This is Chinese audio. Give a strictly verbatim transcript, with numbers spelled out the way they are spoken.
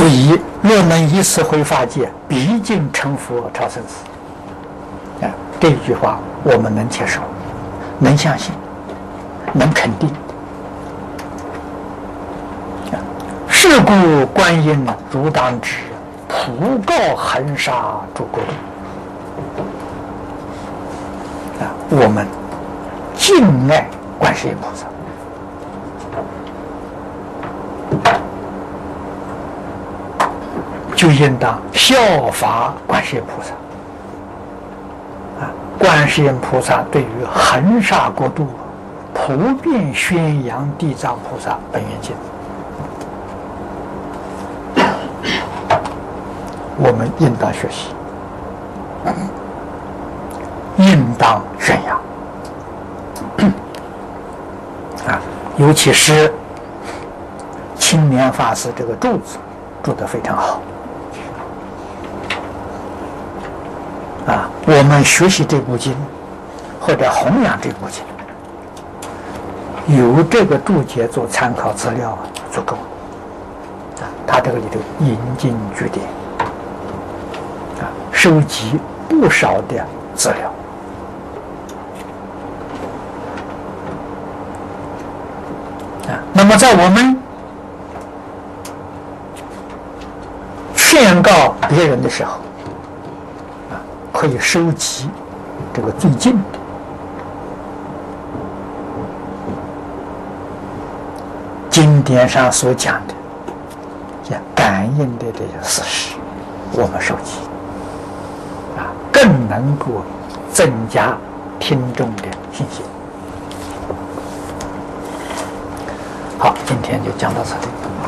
所以，若能以此回法界，毕竟成佛超生死。啊，这一句话我们能接受，能相信，能肯定。啊，是故观音如当知，普告恒沙诸国土。啊，我们敬爱观世音菩萨。就应当效法观世音菩萨啊！观世音菩萨对于恒沙国度普遍宣扬地藏菩萨本愿经，我们应当学习，应当宣扬啊！尤其是青年法师这个注子注得非常好。啊，我们学习这部经，或者弘扬这部经，有这个注解做参考资料足够。啊，他这个里头引经据典，啊，收集不少的资料。啊，那么在我们劝告别人的时候，可以收集这个最近的经典上所讲的这感应的这些事实，我们收集啊，更能够增加听众的信心。好，今天就讲到这里。